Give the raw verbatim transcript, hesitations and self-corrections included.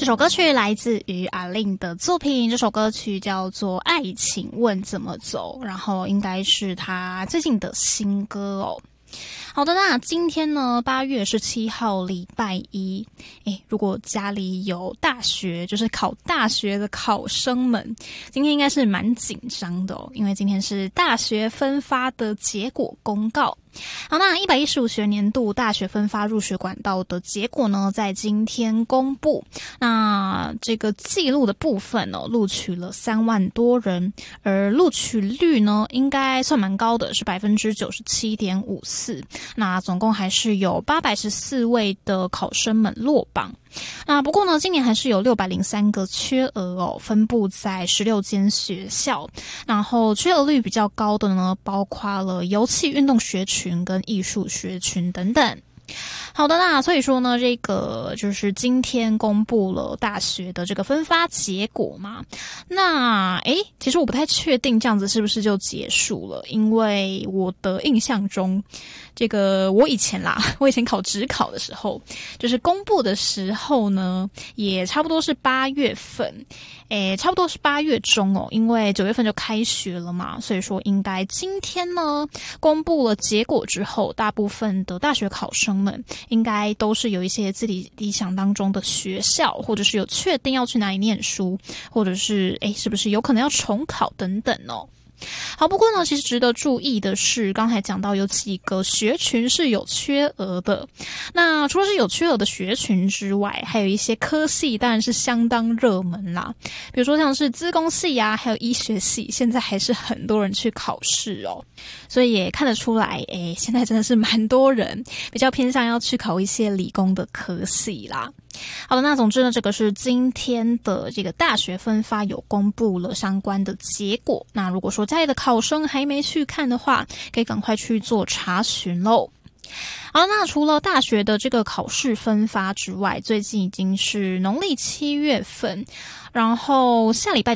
首歌曲来自于阿令的作品，这首歌曲叫做《爱情问怎么走》，然后应该是他最近的新歌哦。好的，那今天呢，八月十七号，礼拜一。诶，如果家里有大学，就是考大学的考生们，今天应该是蛮紧张的哦，因为今天是大学分发的结果公告。好，那一百一十五学年度大学分发入学管道的结果呢，在今天公布。那这个记录的部分哦，录取了三万多人，而录取率呢，应该算蛮高的，是百分之九十七点五四。那总共还是有八百十四位的考生们落榜。那不过呢，今年还是有六百零三个缺额哦，分布在十六间学校。然后缺额率比较高的呢，包括了游憩运动学群跟艺术学群等等。好的啦，所以说呢，这个就是今天公布了大学的这个分发结果嘛。那诶，其实我不太确定这样子是不是就结束了，因为我的印象中，这个我以前啦，我以前考指考的时候，就是公布的时候呢，也差不多是八月份，诶，差不多是八月中哦，因为九月份就开学了嘛，所以说应该今天呢公布了结果之后，大部分的大学考生们应该都是有一些自己理想当中的学校，或者是有确定要去哪里念书，或者是诶，是不是有可能要重考等等哦。好，不过呢，其实值得注意的是，刚才讲到有几个学群是有缺额的。那除了是有缺额的学群之外，还有一些科系当然是相当热门啦。比如说像是资工系啊，还有医学系，现在还是很多人去考试哦。所以也看得出来，诶，现在真的是蛮多人比较偏向要去考一些理工的科系啦。好的，那总之呢，这个是今天的这个大学分发有公布了相关的结果。那如果说家里的考生还没去看的话，可以赶快去做查询咯。好，那除了大学的这个考试分发之外，最近已经是农历七月份，然后下礼拜